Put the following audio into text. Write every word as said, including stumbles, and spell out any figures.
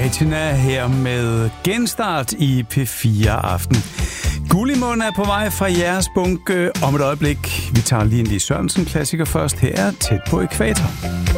Patina her med genstart i P fire Aften. Gullimund er på vej fra jeres bunke om et øjeblik. Vi tager lige en Lis Sørensen klassiker først. Her er Tæt på ækvator.